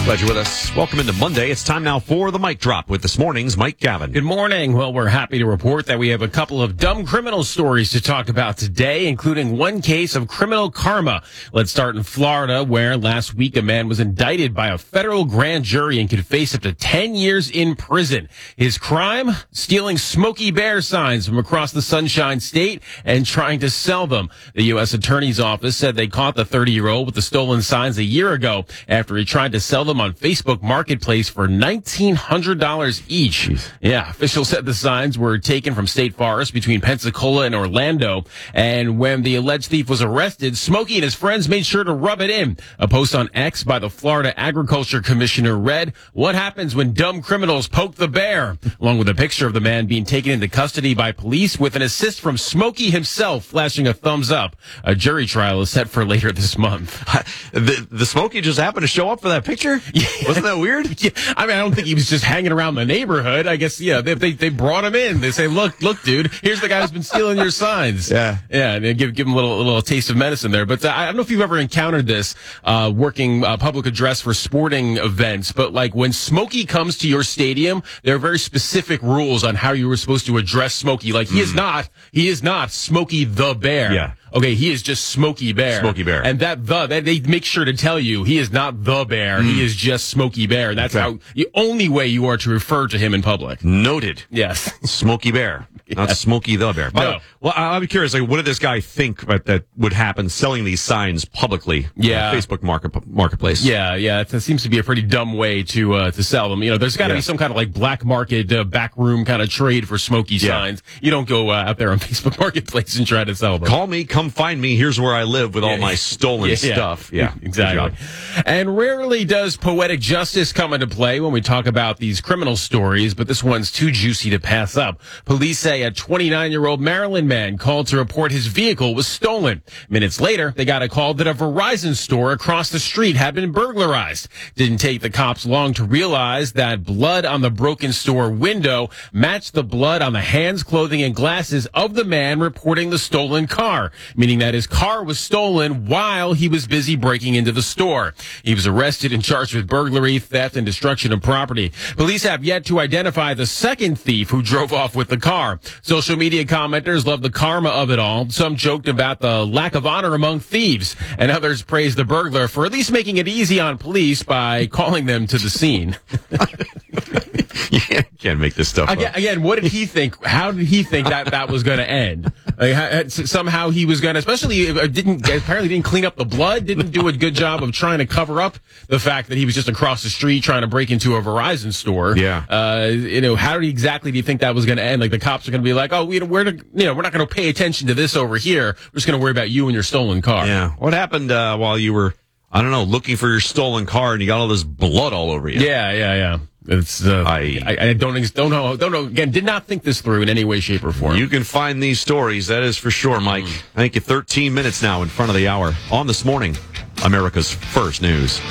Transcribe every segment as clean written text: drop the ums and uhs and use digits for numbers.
Glad you're with us. Welcome into Monday. It's time now for the Mic Drop with this morning's Mike Gavin. Good morning. Well, we're happy to report that we have a couple of dumb criminal stories to talk about today, including one case of criminal karma. Let's start in Florida, where last week a man was indicted by a federal grand jury and could face up to 10 years in prison. His crime? Stealing Smokey Bear signs from across the Sunshine State and trying to sell them. The U.S. Attorney's Office said they caught the 30-year-old with the stolen signs a year ago after he tried to sell them on Facebook Marketplace for $1,900 each. Jeez. Yeah, officials said the signs were taken from State Forest between Pensacola and Orlando. And when the alleged thief was arrested, Smokey and his friends made sure to rub it in. A post on X by the Florida Agriculture Commissioner read, "What happens when dumb criminals poke the bear?" Along with a picture of the man being taken into custody by police with an assist from Smokey himself flashing a thumbs up. A jury trial is set for later this month. The Smokey just happened to show up for that picture? Wasn't that weird? Yeah, I mean, I don't think he was just hanging around the neighborhood. I guess, yeah, they brought him in. They say, look, dude, here's the guy who's been stealing your signs. Yeah. Yeah, and give him a little taste of medicine there. But I don't know if you've ever encountered this, working public address for sporting events, but like when Smokey comes to your stadium, there are very specific rules on how you were supposed to address Smokey. Like, he is not Smokey the Bear. Yeah. Okay, he is just Smokey Bear. Smokey Bear. And that they make sure to tell you he is not the bear. He is just Smokey Bear. That's how the only way you are to refer to him in public. Noted. Yes. Smokey Bear, not Smokey the Bear. No. Well, I'm curious, like, what did this guy think that would happen selling these signs publicly? Yeah. On Facebook Marketplace. Yeah. It seems to be a pretty dumb way to sell them. You know, there's got to be some kind of like black market, backroom kind of trade for Smokey signs. You don't go out there on Facebook Marketplace and try to sell them. Call me, come find me. Here's where I live with all my stolen stuff. Yeah, exactly. And rarely does poetic justice come into play when we talk about these criminal stories, but this one's too juicy to pass up. Police say a 29-year-old Maryland man called to report his vehicle was stolen. Minutes later, they got a call that a Verizon store across the street had been burglarized. Didn't take the cops long to realize that blood on the broken store window matched the blood on the hands, clothing, and glasses of the man reporting the stolen car, meaning that his car was stolen while he was busy breaking into the store. He was arrested and charged with burglary, theft, and destruction of property. Police have yet to identify the second thief who drove off with the car. Social media commenters love the karma of it all. Some joked about the lack of honor among thieves, and others praised the burglar for at least making it easy on police by calling them to the scene. You can't make this stuff up. Again, what did he think? How did he think that was going to end? Like, somehow he was going to, especially apparently didn't clean up the blood, didn't do a good job of trying to cover up the fact that he was just across the street trying to break into a Verizon store. Yeah. How exactly do you think that was going to end? Like, the cops are going to be like, oh, we're not going to pay attention to this over here. We're just going to worry about you and your stolen car. Yeah. What happened while you were, I don't know, looking for your stolen car and you got all this blood all over you? Yeah. It's I don't know. Again, did not think this through in any way, shape, or form. You can find these stories, that is for sure, Mike. I think you're 13 minutes now in front of the hour on This Morning, America's First News.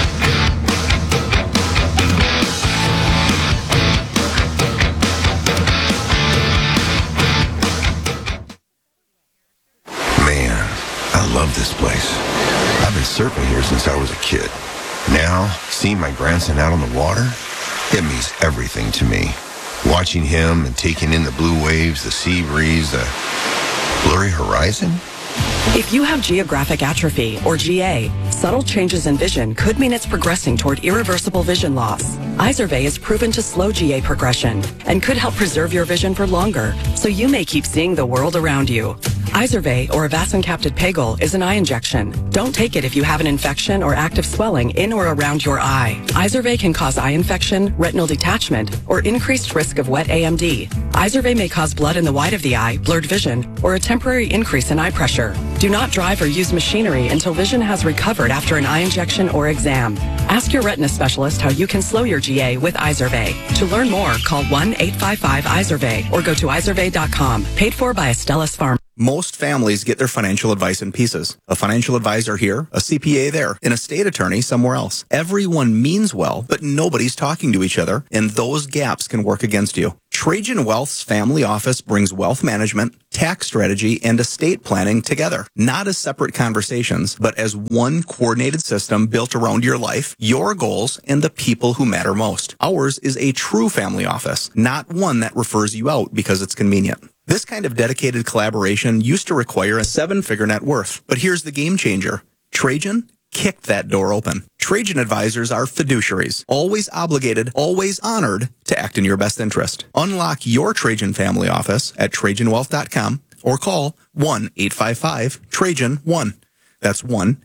Man, I love this place. I've been surfing here since I was a kid. Now, seeing my grandson out on the water, it means everything to me. Watching him and taking in the blue waves, the sea breeze, the blurry horizon. If you have geographic atrophy, or GA, subtle changes in vision could mean it's progressing toward irreversible vision loss. Izervay is proven to slow GA progression and could help preserve your vision for longer, so you may keep seeing the world around you. Izervay, or avacincaptad pegol, is an eye injection. Don't take it if you have an infection or active swelling in or around your eye. Izervay can cause eye infection, retinal detachment, or increased risk of wet AMD. Izervay may cause blood in the white of the eye, blurred vision, or a temporary increase in eye pressure. Do not drive or use machinery until vision has recovered after an eye injection or exam. Ask your retina specialist how you can slow your GA with Izervay. To learn more, call 1-855-IZERVAY or go to izervay.com. Paid for by Astellas Pharma. Most families get their financial advice in pieces. A financial advisor here, a CPA there, an estate attorney somewhere else. Everyone means well, but nobody's talking to each other, and those gaps can work against you. Trajan Wealth's family office brings wealth management, tax strategy, and estate planning together, not as separate conversations, but as one coordinated system built around your life, your goals, and the people who matter most. Ours is a true family office, not one that refers you out because it's convenient. This kind of dedicated collaboration used to require a 7-figure net worth, but here's the game changer. Trajan kicked that door open. Trajan advisors are fiduciaries, always obligated, always honored to act in your best interest. Unlock your Trajan family office at TrajanWealth.com or call 1-855-TRAJAN-1. That's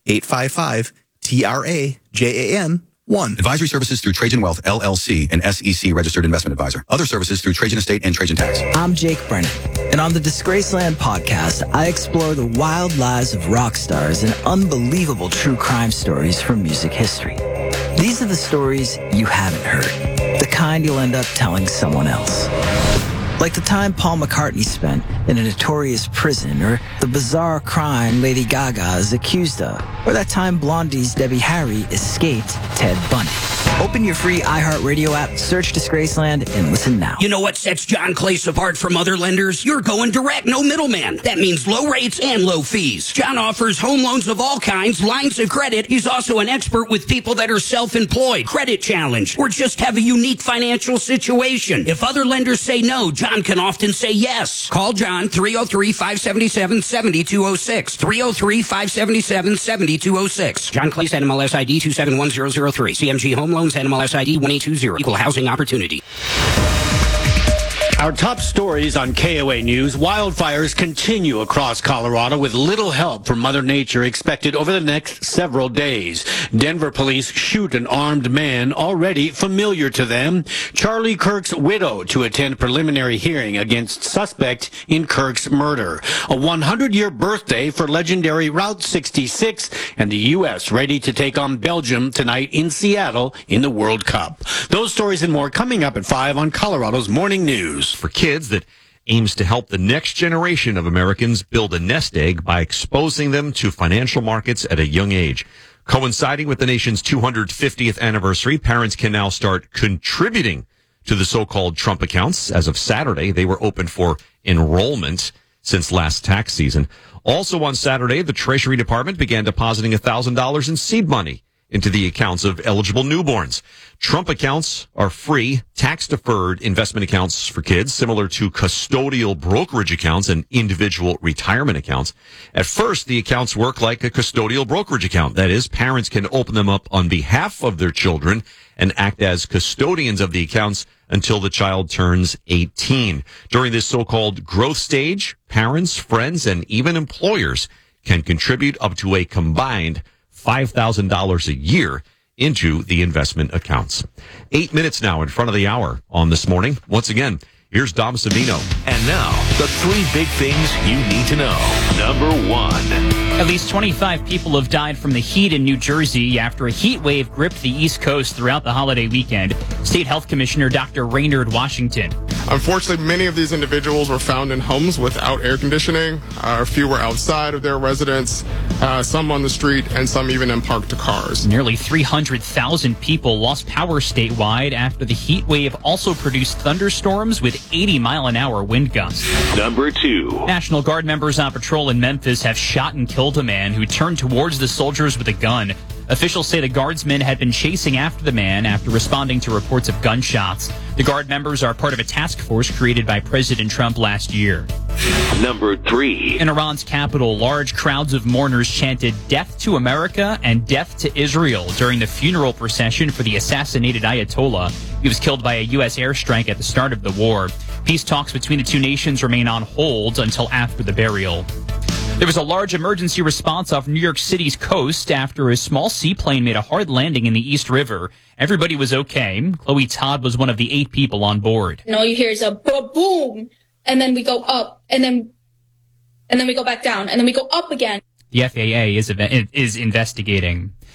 1-855-TRAJAN-1. Advisory services through Trajan Wealth, LLC, an SEC registered investment advisor. Other services through Trajan Estate and Trajan Tax. I'm Jake Brennan, and on the Disgraceland podcast, I explore the wild lives of rock stars and unbelievable true crime stories from music history. These are the stories you haven't heard, the kind you'll end up telling someone else. Like the time Paul McCartney spent in a notorious prison, or the bizarre crime Lady Gaga is accused of, or that time Blondie's Debbie Harry escaped Ted Bundy. Open your free iHeartRadio app, search Disgraceland, and listen now. You know what sets John Clace apart from other lenders? You're going direct, no middleman. That means low rates and low fees. John offers home loans of all kinds, lines of credit. He's also an expert with people that are self-employed, credit challenged, or just have a unique financial situation. If other lenders say no, John can often say yes. Call John 303-577-7206. 303-577-7206. John Clace, NMLS ID 271003. CMG Home Loans, NMLS ID 1820. Equal Housing Opportunity. Our top stories on KOA News. Wildfires continue across Colorado with little help from Mother Nature expected over the next several days. Denver police shoot an armed man already familiar to them. Charlie Kirk's widow to attend preliminary hearing against suspect in Kirk's murder. A 100-year birthday for legendary Route 66, and the U.S. ready to take on Belgium tonight in Seattle in the World Cup. Those stories and more coming up at 5 on Colorado's Morning News. For kids that aims to help the next generation of Americans build a nest egg by exposing them to financial markets at a young age. Coinciding with the nation's 250th anniversary, parents can now start contributing to the so-called Trump accounts. As of Saturday, they were open for enrollment since last tax season. Also on Saturday, the Treasury Department began depositing $1,000 in seed money into the accounts of eligible newborns. Trump accounts are free, tax-deferred investment accounts for kids, similar to custodial brokerage accounts and individual retirement accounts. At first, the accounts work like a custodial brokerage account. That is, parents can open them up on behalf of their children and act as custodians of the accounts until the child turns 18. During this so-called growth stage, parents, friends, and even employers can contribute up to a combined $5,000 a year into the investment accounts. 8 minutes now in front of the hour on This Morning. Once again, here's Dom Savino. And now, the 3 big things you need to know. Number 1. At least 25 people have died from the heat in New Jersey after a heat wave gripped the East Coast throughout the holiday weekend. State Health Commissioner Dr. Raynard Washington. Unfortunately, many of these individuals were found in homes without air conditioning. A few were outside of their residence, some on the street, and some even in parked cars. Nearly 300,000 people lost power statewide after the heat wave also produced thunderstorms with 80-mile-an-hour wind gusts. Number 2. National Guard members on patrol in Memphis have shot and killed a man who turned towards the soldiers with a gun. Officials say the Guardsmen had been chasing after the man after responding to reports of gunshots. The Guard members are part of a task force created by President Trump last year. Number 3. In Iran's capital, large crowds of mourners chanted "Death to America" and "Death to Israel" during the funeral procession for the assassinated Ayatollah. He was killed by a U.S. airstrike at the start of the war. Peace talks between the two nations remain on hold until after the burial. There was a large emergency response off New York City's coast after a small seaplane made a hard landing in the East River. Everybody was okay. Chloe Todd was one of the 8 people on board. And all you hear is a boom, and then we go up, and then we go back down, and then we go up again. The FAA is investigating.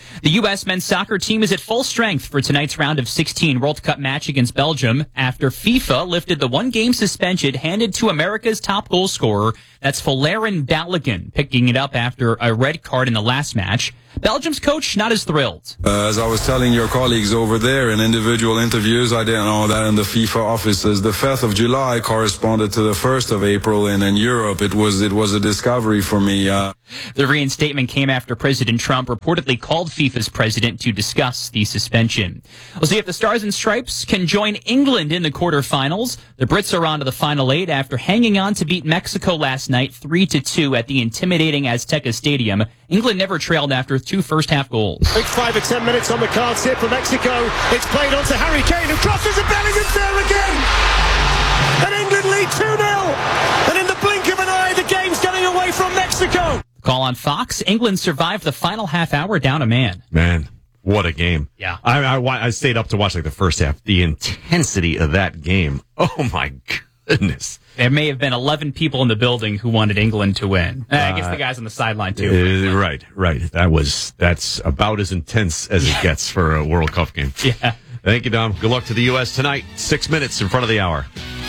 The U.S. men's soccer team is at full strength for tonight's round of 16 World Cup match against Belgium after FIFA lifted the one-game suspension handed to America's top goal scorer. That's Folarin Balogun, picking it up after a red card in the last match. Belgium's coach not as thrilled. As I was telling your colleagues over there in individual interviews, I didn't know that in the FIFA offices, the 5th of July corresponded to the 1st of April, and in Europe it was a discovery for me. The reinstatement came after President Trump reportedly called FIFA's president to discuss the suspension. We'll see if the Stars and Stripes can join England in the quarterfinals. The Brits are on to the Final 8 after hanging on to beat Mexico last night 3-2 at the intimidating Azteca Stadium. England never trailed after 2 first-half goals. Big 5 or 10 minutes on the cards here for Mexico. It's played on to Harry Kane, who crosses and Bellingham's there again. And England lead 2-0. And in the blink of an eye, the game's getting away from Mexico. Call on Fox. England survived the final half hour down a man. Man, what a game. Yeah. I stayed up to watch like the first half. The intensity of that game. Oh, my goodness. There may have been 11 people in the building who wanted England to win. I guess the guys on the sideline, too. Right. That's about as intense as it gets for a World Cup game. Yeah. Thank you, Dom. Good luck to the U.S. tonight. 6 minutes in front of the hour.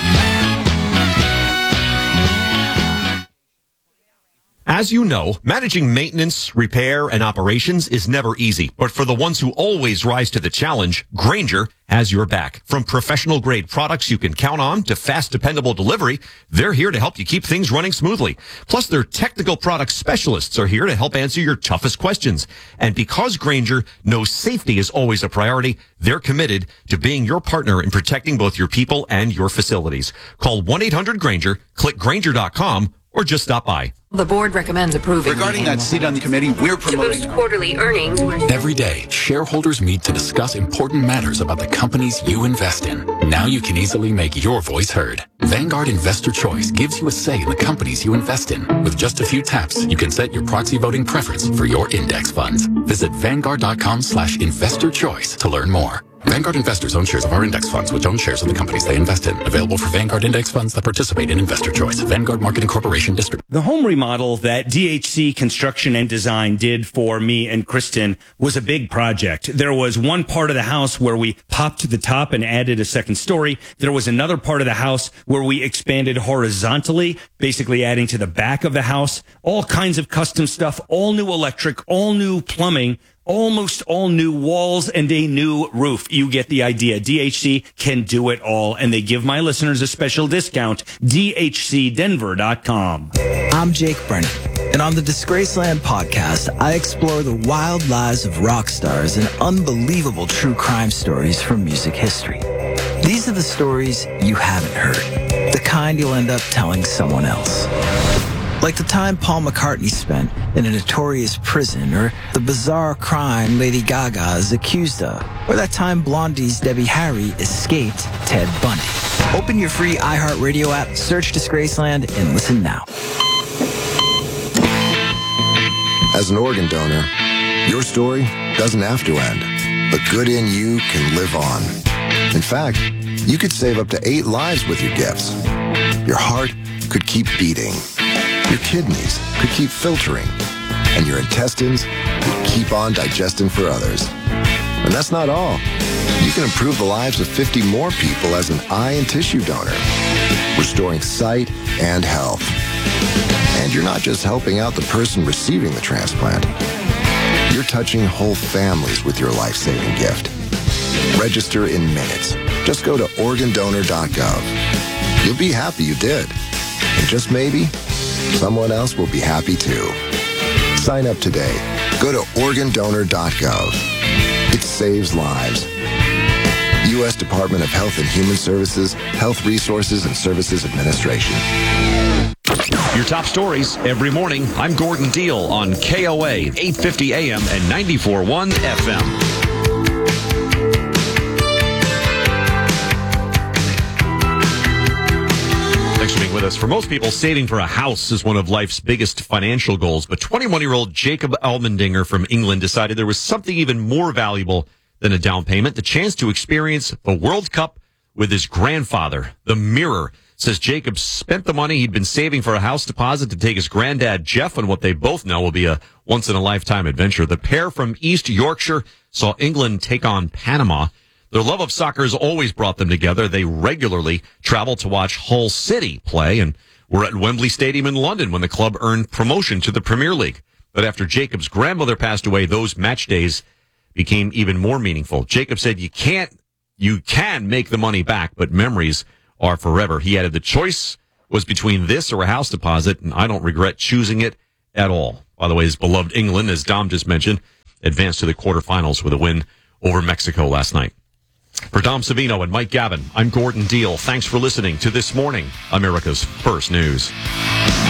As you know, managing maintenance, repair, and operations is never easy. But for the ones who always rise to the challenge, Grainger has your back. From professional-grade products you can count on to fast, dependable delivery, they're here to help you keep things running smoothly. Plus, their technical product specialists are here to help answer your toughest questions. And because Grainger knows safety is always a priority, they're committed to being your partner in protecting both your people and your facilities. Call 1-800-GRAINGER, click Grainger.com, or just stop by. The board recommends approving. Regarding that seat on the committee, we're promoting to boost quarterly earnings. Every day, shareholders meet to discuss important matters about the companies you invest in. Now you can easily make your voice heard. Vanguard Investor Choice gives you a say in the companies you invest in. With just a few taps, you can set your proxy voting preference for your index funds. Visit Vanguard.com/investor choice to learn more. Vanguard investors own shares of our index funds, which own shares of the companies they invest in. Available for Vanguard index funds that participate in Investor Choice. Vanguard Marketing Corporation District. The home remodel that DHC Construction and Design did for me and Kristen was a big project. There was one part of the house where we popped to the top and added a second story. There was another part of the house where we expanded horizontally, basically adding to the back of the house. All kinds of custom stuff, all new electric, all new plumbing, almost all new walls, and a new roof. You get the idea. DHC can do it all, and they give my listeners a special discount. DHCDenver.com. I'm Jake Brennan, and on the Disgraceland podcast, I explore the wild lives of rock stars and unbelievable true crime stories from music history. These are the stories you haven't heard, the kind you'll end up telling someone else. Like the time Paul McCartney spent in a notorious prison, or the bizarre crime Lady Gaga is accused of, or that time Blondie's Debbie Harry escaped Ted Bundy. Open your free iHeartRadio app, search Disgraceland, and listen now. As an organ donor, your story doesn't have to end. The good in you can live on. In fact, you could save up to 8 lives with your gifts. Your heart could keep beating. Your kidneys could keep filtering, and your intestines could keep on digesting for others. And that's not all. You can improve the lives of 50 more people as an eye and tissue donor, restoring sight and health. And you're not just helping out the person receiving the transplant. You're touching whole families with your life-saving gift. Register in minutes. Just go to organdonor.gov. You'll be happy you did. And just maybe, someone else will be happy too. Sign up today. Go to organdonor.gov. It saves lives. U.S. Department of Health and Human Services, Health Resources and Services Administration. Your top stories every morning. I'm Gordon Deal on KOA, 850 AM and 94.1 FM. Thanks for being with us. For most people, saving for a house is one of life's biggest financial goals. But 21-year-old Jacob Almendinger from England decided there was something even more valuable than a down payment, the chance to experience the World Cup with his grandfather. The Mirror says Jacob spent the money he'd been saving for a house deposit to take his granddad Jeff on what they both know will be a once-in-a-lifetime adventure. The pair from East Yorkshire saw England take on Panama. Their love of soccer has always brought them together. They regularly travel to watch Hull City play and were at Wembley Stadium in London when the club earned promotion to the Premier League. But after Jacob's grandmother passed away, those match days became even more meaningful. Jacob said, you can make the money back, but memories are forever. He added, the choice was between this or a house deposit, and I don't regret choosing it at all. By the way, his beloved England, as Dom just mentioned, advanced to the quarterfinals with a win over Mexico last night. For Dom Savino and Mike Gavin, I'm Gordon Deal. Thanks for listening to This Morning, America's First News.